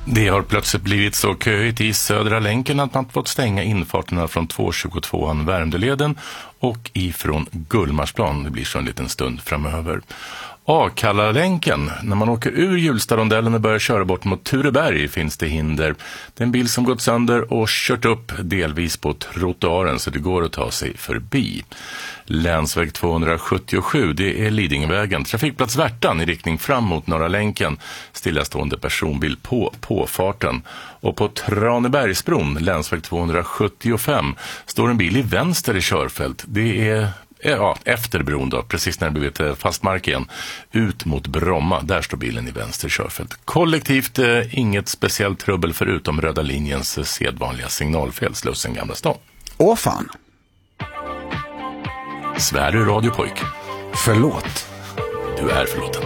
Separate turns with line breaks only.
Det har plötsligt blivit så köigt i Södra länken att man fått stänga infarterna från 222an Värmdöleden och ifrån Gullmarsplan. Det blir så en liten stund framöver. Akalla-länken. När man åker ur Hjulstarondellen och börjar köra bort mot Tureberg finns det hinder. Det är en bil som gått sönder och kört upp delvis på trottoaren så det går att ta sig förbi. Länsväg 277, det är Lidingövägen. Trafikplats Värtan i riktning fram mot Norra länken. Stillastående personbil på påfarten. Och på Tranebergsbron, länsväg 275, står en bil i vänster i körfält. Det är efter bron då, precis när det blivit fast mark igen, ut mot Bromma. Där står bilen i vänster körfält. Kollektivt inget speciellt trubbel förutom röda linjens sedvanliga signalfel, Slussen Gamla stan.
Åh fan.
Svär du radiopojk?
Förlåt.
Du är förlåten.